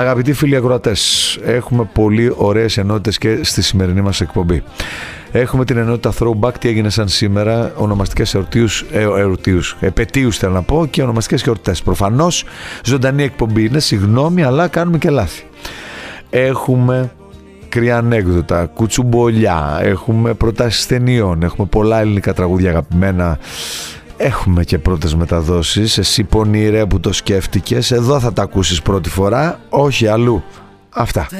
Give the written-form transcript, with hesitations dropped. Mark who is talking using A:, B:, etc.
A: Αγαπητοί φίλοι ακροατές, έχουμε πολύ ωραίες ενότητες και στη σημερινή μας εκπομπή. Έχουμε την ενότητα Throwback, τι έγινε σαν σήμερα, ονομαστικές επετείους θέλω να πω, και ονομαστικές εορτές. Προφανώς ζωντανή εκπομπή είναι, συγγνώμη, αλλά κάνουμε και λάθη. Έχουμε κρύα ανέκδοτα, κουτσουμπολιά, έχουμε προτάσεις ταινιών, έχουμε πολλά ελληνικά τραγούδια αγαπημένα. Έχουμε και πρώτες μεταδόσεις. Εσύ πονηρέ που το σκέφτηκες, εδώ θα τα ακούσεις πρώτη φορά, όχι αλλού. Αυτά.